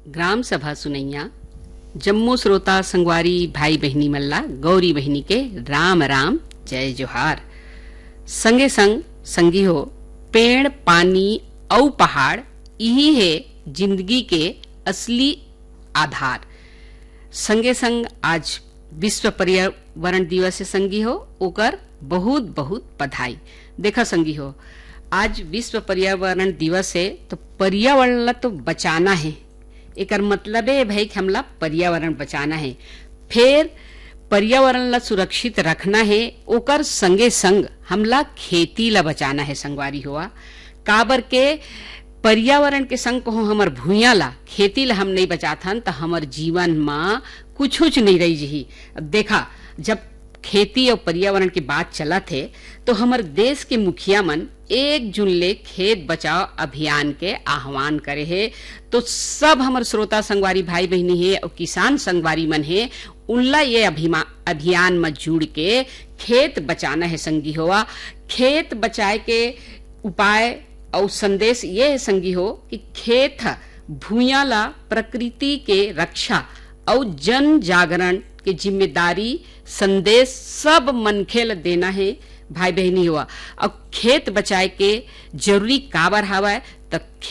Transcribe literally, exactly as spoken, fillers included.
Gram सभा सुनैया जम्मू श्रोता संगवारी भाई बहनी मल्ला गौरी बहनी के राम राम जय जोहार। संगे संग संगी हो पेड़ पानी औ पहाड़ यही है जिंदगी के असली आधार। संगे संग आज विश्व पर्यावरण दिवस संगी हो ओकर बहुत बहुत बधाई। देखा संगी हो आज विश्व पर्यावरण दिवस है तो पर्यावरण ला तो बचाना है। एकर मतलब है भाई कि हमला पर्यावरण बचाना है, फिर पर्यावरण ला सुरक्षित रखना है। ओकर संगे संग हमला खेती ला बचाना है। संगवारी हुआ काबर के पर्यावरण के संग को हमर भूया ला खेती ला हम नहीं बचाथन तो हमर जीवन में कुछ कुछ नहीं रही जी। अब देखा जब खेती और पर्यावरण की बात चला थे तो हमारे देश के मुखिया मन एक जून ले खेत बचाओ अभियान के आह्वान करे है। तो सब हमारे श्रोता संगवारी भाई बहनी है और किसान संगवारी मन है उनला ये अभियान में जुड़ के खेत बचाना है। संगी हुआ खेत बचाए के उपाय और संदेश ये है संगी हो कि खेत भूया ला प्रकृति के रक्षा और जन जागरण की जिम्मेदारी संदेश सब मनखे ला देना है। भाई बहनी हुआ अब खेत बचाए के जरूरी काबर हवा है तो